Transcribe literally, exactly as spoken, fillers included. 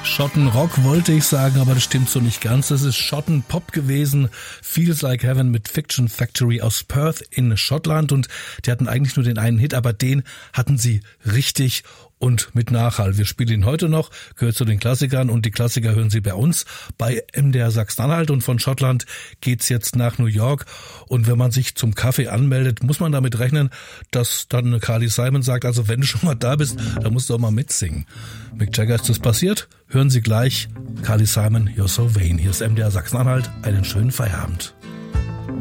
Schottenrock wollte ich sagen, aber das stimmt so nicht ganz. Das ist Schottenpop gewesen. Feels Like Heaven mit Fiction Factory aus Perth in Schottland. Und die hatten eigentlich nur den einen Hit, aber den hatten sie richtig und mit Nachhall. Wir spielen ihn heute noch, gehört zu den Klassikern und die Klassiker hören Sie bei uns bei M D R Sachsen-Anhalt und von Schottland geht's jetzt nach New York und wenn man sich zum Kaffee anmeldet, muss man damit rechnen, dass dann Carly Simon sagt, also wenn du schon mal da bist, dann musst du auch mal mitsingen. Mick Jagger ist das passiert, hören Sie gleich Carly Simon, You're So Vain. Hier ist M D R Sachsen-Anhalt, einen schönen Feierabend.